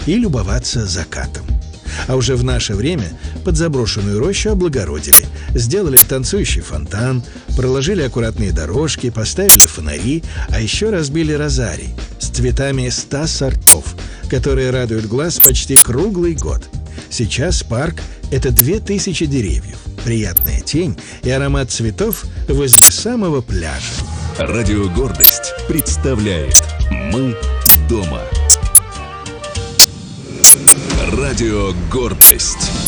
и любоваться закатом. А уже в наше время подзаброшенную рощу облагородили, сделали танцующий фонтан, проложили аккуратные дорожки, поставили фонари, а еще разбили розарий с цветами 100 сортов, которые радуют глаз почти круглый год. Сейчас парк – это 2000 деревьев, приятная тень и аромат цветов возле самого пляжа. Радио «Гордость» представляет «Мы дома». Радио «Гордость».